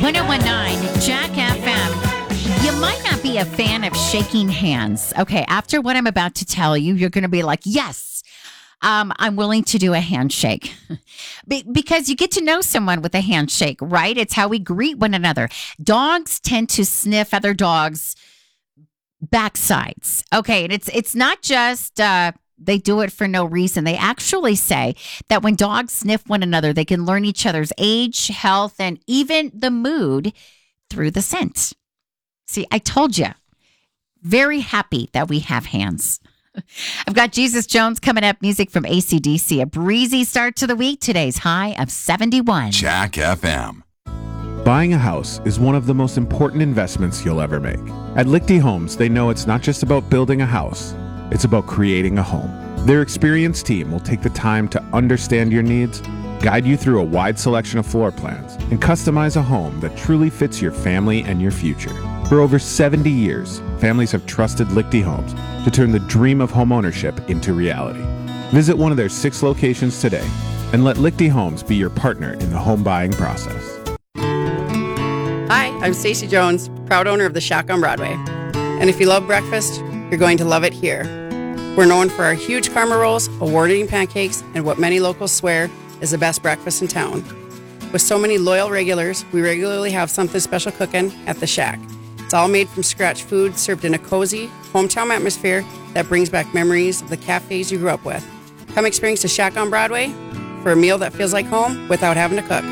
1019 Jack FM. You might not be a fan of shaking hands. Okay, after what I'm about to tell you, you're going to be like, yes, I'm willing to do a handshake. Because you get to know someone with a handshake, right? It's how we greet one another. Dogs tend to sniff other dogs' backsides. Okay, and it's not just they do it for no reason. They actually say that when dogs sniff one another, they can learn each other's age, health, and even the mood through the scent. See, I told you. Very happy that we have hands. I've got Jesus Jones coming up, music from AC/DC. A breezy start to the week. Today's high of 71. Jack FM. Buying a house is one of the most important investments you'll ever make. At Lichty Homes, they know it's not just about building a house, it's about creating a home. Their experienced team will take the time to understand your needs, guide you through a wide selection of floor plans, and customize a home that truly fits your family and your future. For over 70 years, families have trusted Lichty Homes to turn the dream of homeownership into reality. Visit one of their 6 locations today and let Lichty Homes be your partner in the home buying process. Hi, I'm Stacey Jones, proud owner of the Shack on Broadway. And if you love breakfast, you're going to love it here. We're known for our huge karma rolls, award-winning pancakes, and what many locals swear is the best breakfast in town. With so many loyal regulars, we regularly have something special cooking at the Shack. It's all made from scratch food served in a cozy, hometown atmosphere that brings back memories of the cafes you grew up with. Come experience the Shack on Broadway for a meal that feels like home without having to cook.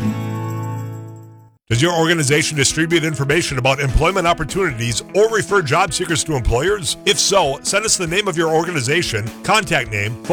Does your organization distribute information about employment opportunities or refer job seekers to employers? If so, send us the name of your organization, contact name,